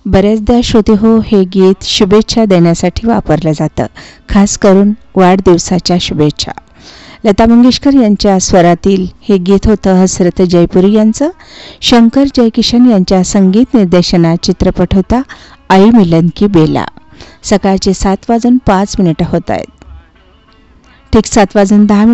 बऱ्याचदा श्रोते हो, हे गीत शुभेच्छा देण्यासाठी वापरलं जातं, खास करून वाढदिवसाच्या शुभेच्छा. लता मंगेशकर यांच्या स्वरातील हे गीत होतं हसरत जयपुरी यांचं. शंकर जयकिशन यांच्या संगीत निर्देशनात चित्रपट होता आई मिलन की बेला. सकाळचे 7:05 होत आहेत. ठीक 7:10